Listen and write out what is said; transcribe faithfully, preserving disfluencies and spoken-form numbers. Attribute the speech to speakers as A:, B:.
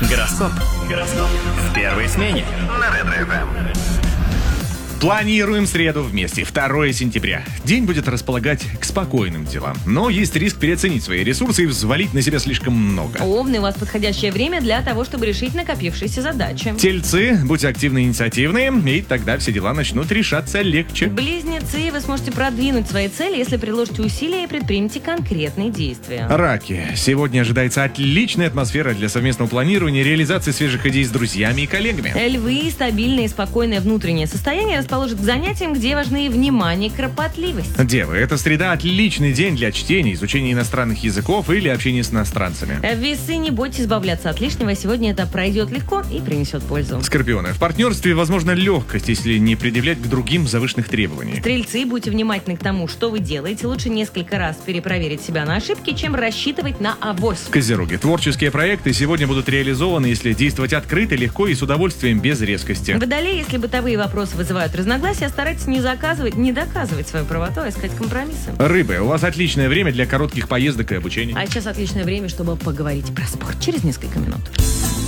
A: Гороскоп. Гороскоп. В первой смене на Ретро-ФМ.
B: Планируем среду вместе, второе сентября. День будет располагать к спокойным делам, но есть риск переоценить свои ресурсы и взвалить на себя слишком много.
C: Овны, у вас подходящее время для того, чтобы решить накопившиеся задачи.
B: Тельцы, будьте активны и инициативные, и тогда все дела начнут решаться легче.
C: Близнецы, вы сможете продвинуть свои цели, если приложите усилия и предпримете конкретные действия.
B: Раки, сегодня ожидается отличная атмосфера для совместного планирования и реализации свежих идей с друзьями и коллегами.
C: Львы, стабильное и спокойное внутреннее состояние расположит к занятиям, где важны внимание и кропотливость.
B: Девы, эта среда отличный день для чтения, изучения иностранных языков или общения с иностранцами.
C: Весы, не бойтесь избавляться от лишнего, сегодня это пройдет легко и принесет пользу.
B: Скорпионы, в партнерстве возможна легкость, если не предъявлять к другим завышенных требований.
C: Стрельцы, будьте внимательны к тому, что вы делаете. Лучше несколько раз перепроверить себя на ошибки, чем рассчитывать на авось.
B: Козероги, творческие проекты сегодня будут реализованы, если действовать открыто, легко и с удовольствием, без резкости.
C: Водолеи, если бытовые вопросы вызывают разногласия, старайтесь не заказывать, не доказывать свою правоту, а искать компромиссы.
B: Рыбы, у вас отличное время для коротких поездок и обучения.
C: А сейчас отличное время, чтобы поговорить про спорт через несколько минут.